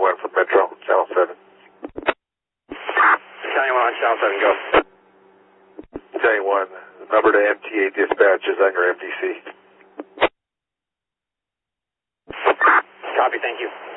1 for Metro, Channel 7. County 1 on Channel 7, go. County 1, number to MTA dispatch is on your MDC. Copy, thank you.